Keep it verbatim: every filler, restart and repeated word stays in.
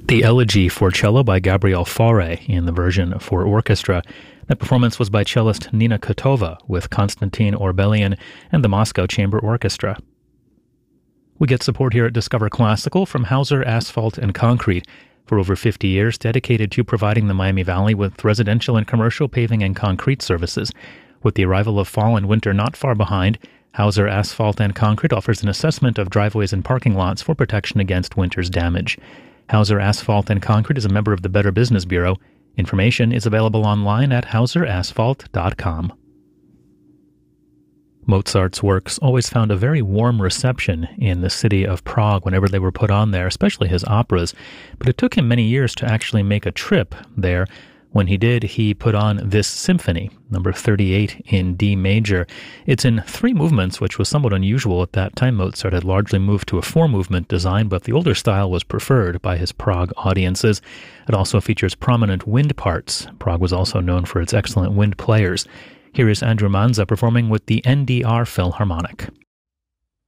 The Elegy for Cello by Gabriel Fauré in the version for orchestra. That performance was by cellist Nina Kotova with Konstantin Orbelian and the Moscow Chamber Orchestra. We get support here at Discover Classical from Hauser Asphalt and Concrete, for over fifty years dedicated to providing the Miami Valley with residential and commercial paving and concrete services. With the arrival of fall and winter not far behind, Hauser Asphalt and Concrete offers an assessment of driveways and parking lots for protection against winter's damage. Hauser Asphalt and Concrete is a member of the Better Business Bureau. Information is available online at hauser asphalt dot com. Mozart's works always found a very warm reception in the city of Prague whenever they were put on there, especially his operas. But it took him many years to actually make a trip there. When he did, he put on this symphony, number thirty-eight in D major. It's in three movements, which was somewhat unusual at that time. Mozart had largely moved to a four-movement design, but the older style was preferred by his Prague audiences. It also features prominent wind parts. Prague was also known for its excellent wind players. Here is Andrew Manza performing with the N D R Philharmonic.